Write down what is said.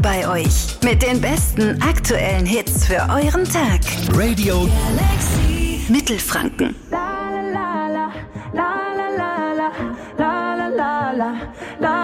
bei euch mit den besten aktuellen Hits für euren Tag. Radio Galaxy Mittelfranken. La la la la la la la la la la la.